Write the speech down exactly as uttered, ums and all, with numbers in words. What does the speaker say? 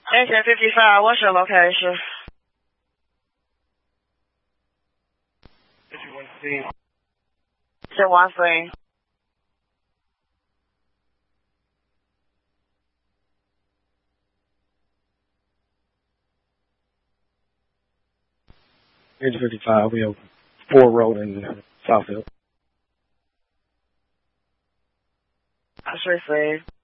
Engine fifty-five, what's your location? fifty-one C. fifty-one C. Engine fifty-five, we have Ford Road in Southfield. I should say.